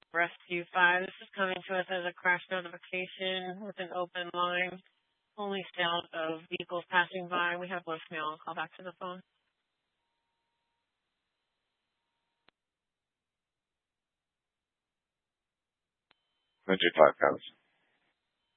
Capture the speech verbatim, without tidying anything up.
Rescue five. This is coming to us as a crash notification with an open line. Only sound of vehicles passing by. We have voicemail. I'll call back to the phone. ninety-five pounds.